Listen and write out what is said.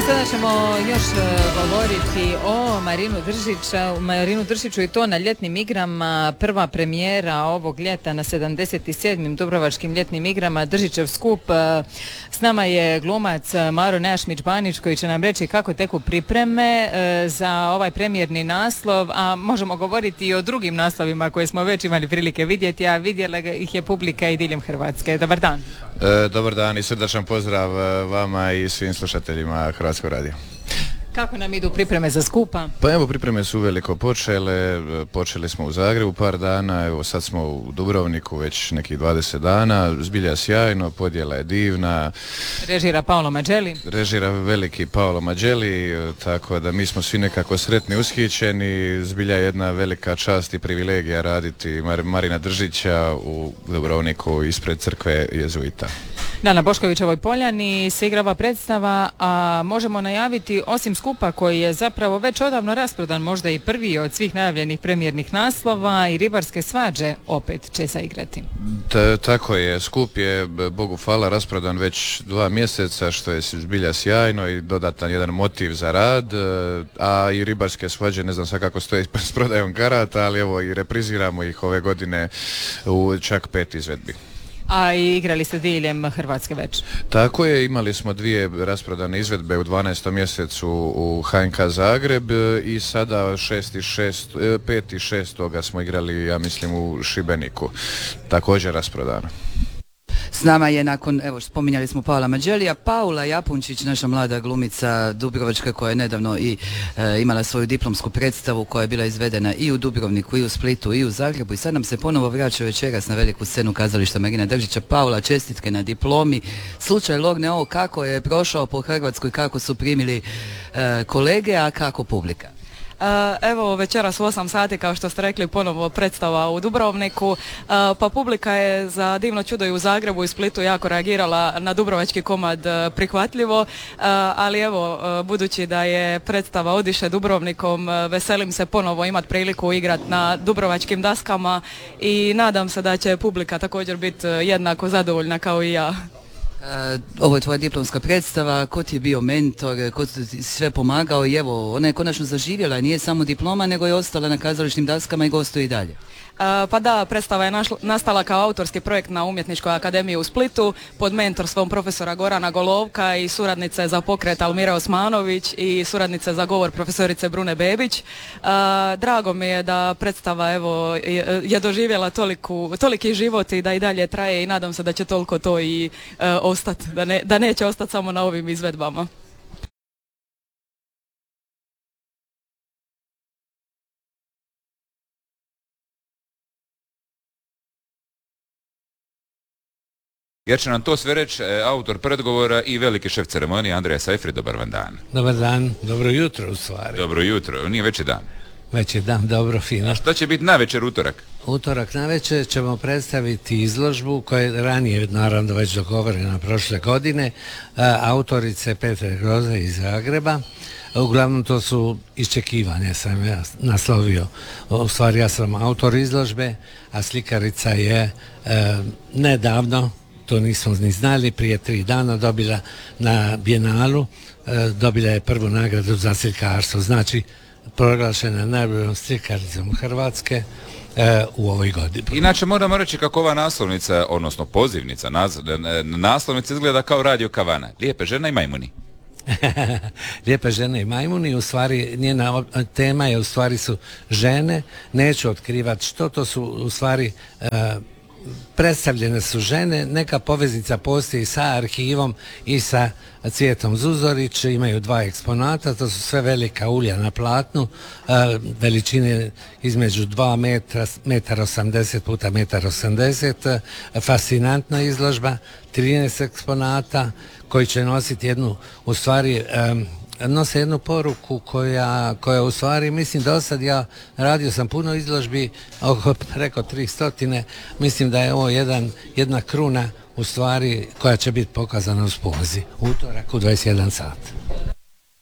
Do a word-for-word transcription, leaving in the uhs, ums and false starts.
Sada ćemo još govoriti o Marinu Držića, Marinu Držiću i to na ljetnim igrama. Prva premijera ovog ljeta na sedamdeset sedmim Dubrovačkim ljetnim igrama, Držićev skup. S nama je glumac Maro Nejašmić-Banić koji će nam reći kako teku pripreme za ovaj premijerni naslov, a možemo govoriti i o drugim naslovima koje smo već imali prilike vidjeti, a vidjela ih je publika i diljem Hrvatske. Dobar dan. E, dobar dan i srdačan pozdrav vama i svim slušateljima Hrvatskog radija. Kako nam idu pripreme za skupa? Pa evo, pripreme su uveliko počele, počeli smo u Zagrebu par dana, evo sad smo u Dubrovniku već nekih dvadeset dana, zbilja sjajno, podjela je divna. Režira Paolo Maggielli. Režira veliki Paolo Maggielli, tako da mi smo svi nekako sretni, ushićeni, zbilja je jedna velika čast i privilegija raditi Mar- Marina Držića u Dubrovniku ispred crkve jezuita. Da, na Boškovićevoj poljani se igrava predstava, a možemo najaviti osim skupa koji je zapravo već odavno rasprodan, možda i prvi od svih najavljenih premijernih naslova, i ribarske svađe opet će se igrati. T- tako je, skup je, Bogu hvala, rasprodan već dva mjeseca, što je zbilja sjajno i dodatan jedan motiv za rad, a i ribarske svađe, ne znam sad kako stoji s prodajom karata, ali evo i repriziramo ih ove godine u čak pet izvedbi. A i igrali ste diljem Hrvatske već? Tako je, imali smo dvije rasprodane izvedbe u dvanaestom mjesecu u H N K Zagreb i sada šesti, šest, peti i šestoga smo igrali, ja mislim, u Šibeniku, također rasprodano. S nama je nakon, evo spominjali smo Paola Maggiellija, Paula Japunčić, naša mlada glumica dubrovačka koja je nedavno i e, imala svoju diplomsku predstavu koja je bila izvedena i u Dubrovniku, i u Splitu, i u Zagrebu, i sad nam se ponovo vraća večeras na veliku scenu kazališta Marina Držića. Paula, čestitke na diplomi. Slučaj Logne, ovo kako je prošao po Hrvatskoj, kako su primili e, kolege, a kako publika? Evo, večeras u osam sati, kao što ste rekli, ponovo predstava u Dubrovniku, pa publika je za divno čudo i u Zagrebu i Splitu jako reagirala na dubrovački komad prihvatljivo, ali evo, budući da je predstava odiše Dubrovnikom, veselim se ponovo imati priliku igrati na dubrovačkim daskama i nadam se da će publika također biti jednako zadovoljna kao i ja. Uh, ovo je tvoja diplomska predstava, ko ti je bio mentor, ko ti sve pomagao, i evo, ona je konačno zaživjela, nije samo diploma, nego je ostala na kazališnim daskama i gostuje i dalje. Uh, pa da, predstava je našla, nastala kao autorski projekt na Umjetničkoj akademiji u Splitu pod mentorstvom profesora Gorana Golovka i suradnice za pokret Almira Osmanović i suradnice za govor profesorice Brune Bebić. Uh, drago mi je da predstava evo je, je doživjela toliku, toliki život i da i dalje traje i nadam se da će toliko to i uh, ostati, da, ne, da neće ostati samo na ovim izvedbama. Jer će nam to sve reći autor predgovora i veliki šef ceremonije Andrija Sejfried. Dobar vam dan. Dobar dan, dobro jutro u stvari. Dobro jutro, nije već je dan. Već je dan, dobro, fino. A što će biti navečer utorak? Utorak navečer ćemo predstaviti izložbu koja je ranije naravno već dogovorena prošle godine, autorice Petre Groze iz Zagreba. Uglavnom to su iščekivanja, sam ja naslovio. U stvari ja sam autor izložbe, a slikarica je e, nedavno, to nismo ni znali, prije tri dana dobila na Bijenalu, e, dobila je prvu nagradu za slikarstvo, znači proglašena najboljom slikaricom Hrvatske e, u ovoj godini. Inače moramo reći kako ova naslovnica, odnosno pozivnica, naz, naslovnica izgleda kao radio kavana. Lijepe žene i majmuni. Lijepe žene i majmuni, u stvari njena tema je u stvari su žene, neću otkrivati što to su u stvari e, predstavljene su žene, neka poveznica postoji sa arhivom i sa Cvijetom Zuzorić, imaju dva eksponata, to su sve velika ulja na platnu, e, veličine između dva metra, metar osamdeset puta metar osamdeset, e, fascinantna izložba, trinaest eksponata koji će nositi jednu, u stvari, e, nose jednu poruku koja, koja u stvari, mislim do sad ja radio sam puno izložbi, oko preko tri stotine, mislim da je ovo jedan, jedna kruna u stvari koja će biti pokazana u Spozi, utorak u dvadeset jedan sat.